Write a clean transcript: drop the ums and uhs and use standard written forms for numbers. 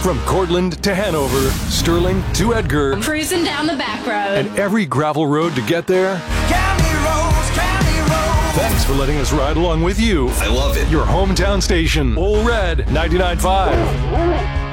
From Cortland to Hanover, Sterling to Edgar, cruising down the back road, and every gravel road to get there. County roads, county roads. Thanks for letting us ride along with you. I love it. Your hometown station, Ole Red 99.5.